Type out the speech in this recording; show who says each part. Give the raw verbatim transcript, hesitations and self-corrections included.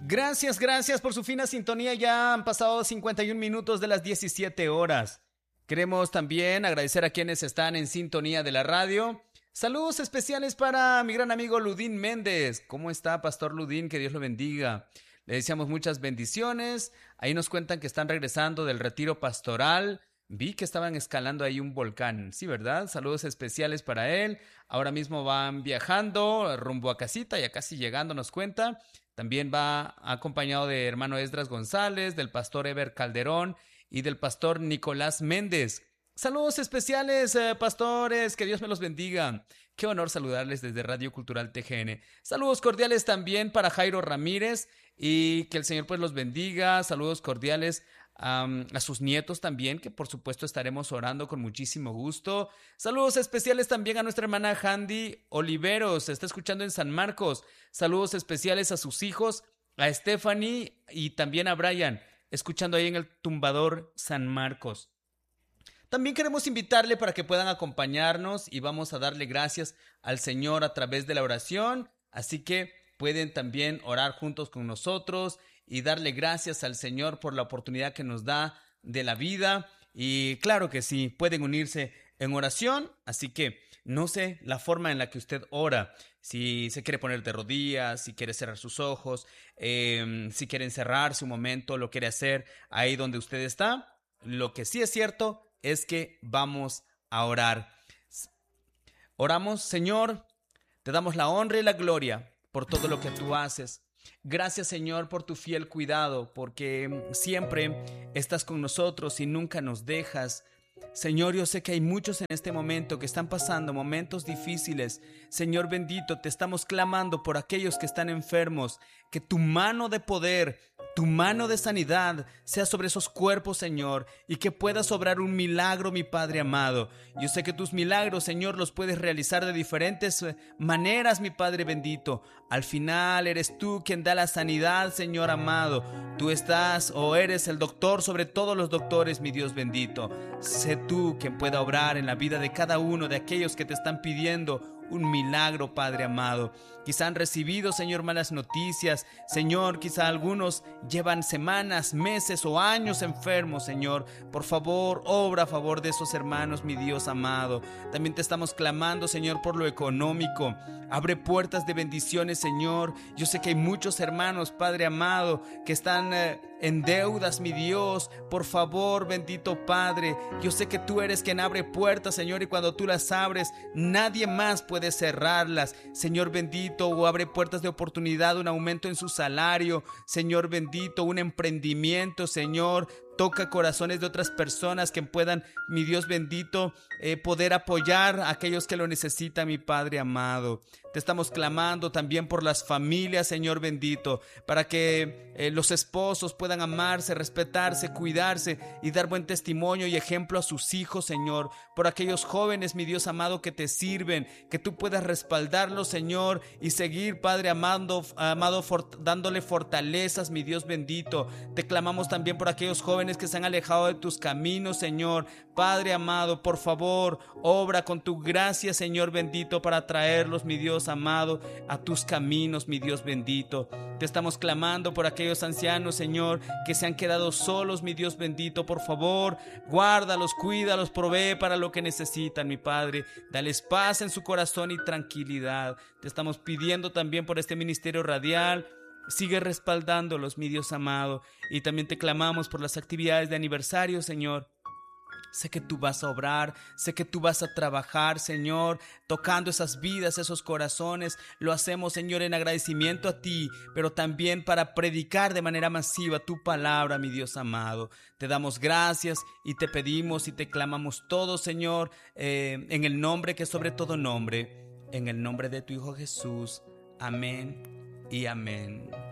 Speaker 1: Gracias, gracias por su fina sintonía. Ya han pasado cincuenta y un minutos de las diecisiete horas. Queremos también agradecer a quienes están en sintonía de la radio. Saludos especiales para mi gran amigo Ludín Méndez. ¿Cómo está, Pastor Ludín? Que Dios lo bendiga. Le deseamos muchas bendiciones. Ahí nos cuentan que están regresando del retiro pastoral. Vi que estaban escalando ahí un volcán. Sí, ¿verdad? Saludos especiales para él. Ahora mismo van viajando rumbo a casita, ya casi llegando, nos cuenta. También va acompañado de hermano Esdras González, del pastor Eber Calderón y del pastor Nicolás Méndez. Saludos especiales, eh, pastores, que Dios me los bendiga. Qué honor saludarles desde Radio Cultural T G N. Saludos cordiales también para Jairo Ramírez y que el Señor pues los bendiga. Saludos cordiales um, a sus nietos también, que por supuesto estaremos orando con muchísimo gusto. Saludos especiales también a nuestra hermana Handy Oliveros, se está escuchando en San Marcos. Saludos especiales a sus hijos, a Stephanie y también a Brian, escuchando ahí en el Tumbador San Marcos. También queremos invitarle para que puedan acompañarnos y vamos a darle gracias al Señor a través de la oración. Así que pueden también orar juntos con nosotros y darle gracias al Señor por la oportunidad que nos da de la vida. Y claro que sí, pueden unirse en oración. Así que no sé la forma en la que usted ora. Si se quiere poner de rodillas, si quiere cerrar sus ojos, eh, si quiere encerrarse un momento, lo quiere hacer ahí donde usted está. Lo que sí es cierto es que vamos a orar. Oramos, Señor, te damos la honra y la gloria por todo lo que tú haces. Gracias, Señor, por tu fiel cuidado, porque siempre estás con nosotros y nunca nos dejas. Señor, yo sé que hay muchos en este momento que están pasando momentos difíciles. Señor bendito, te estamos clamando por aquellos que están enfermos, que tu mano de poder, tu mano de sanidad sea sobre esos cuerpos, Señor, y que puedas obrar un milagro, mi Padre amado. Yo sé que tus milagros, Señor, los puedes realizar de diferentes maneras, mi Padre bendito. Al final eres tú quien da la sanidad, Señor amado. Tú estás o eres el doctor sobre todos los doctores, mi Dios bendito. Sé tú quien pueda obrar en la vida de cada uno de aquellos que te están pidiendo un milagro, Padre amado. Quizá han recibido, Señor, malas noticias. Señor, quizá algunos llevan semanas, meses o años enfermos, Señor. Por favor, obra a favor de esos hermanos, mi Dios amado. También te estamos clamando, Señor, por lo económico. Abre puertas de bendiciones, Señor. Yo sé que hay muchos hermanos, Padre amado, que están eh, en deudas, mi Dios. Por favor, bendito Padre, yo sé que tú eres quien abre puertas, Señor, y cuando tú las abres, nadie más puede cerrarlas. Señor bendito, o abre puertas de oportunidad, un aumento en su salario, Señor bendito, un emprendimiento, Señor. Toca corazones de otras personas que puedan, mi Dios bendito, eh, poder apoyar a aquellos que lo necesitan, mi Padre amado. Te estamos clamando también por las familias, Señor bendito, para que eh, los esposos puedan amarse, respetarse, cuidarse y dar buen testimonio y ejemplo a sus hijos, Señor. Por aquellos jóvenes, mi Dios amado, que te sirven, que tú puedas respaldarlos, Señor, y seguir, Padre amado, amado fort- dándole fortalezas, mi Dios bendito. Te clamamos también por aquellos jóvenes que se han alejado de tus caminos, Señor. Padre amado, por favor, obra con tu gracia, Señor bendito, para traerlos, mi Dios amado, a tus caminos, mi Dios bendito. Te estamos clamando por aquellos ancianos, Señor, que se han quedado solos, mi Dios bendito. Por favor, guárdalos, cuídalos, provee para lo que necesitan, mi Padre. Dales paz en su corazón y tranquilidad. Te estamos pidiendo también por este ministerio radial. Sigue respaldándolos, mi Dios amado. Y también te clamamos por las actividades de aniversario, Señor. Sé que tú vas a obrar, sé que tú vas a trabajar, Señor, tocando esas vidas, esos corazones. Lo hacemos, Señor, en agradecimiento a ti, pero también para predicar de manera masiva tu palabra, mi Dios amado. Te damos gracias y te pedimos y te clamamos todo, Señor, eh, en el nombre que es sobre todo nombre, en el nombre de tu Hijo Jesús. Amén y amén.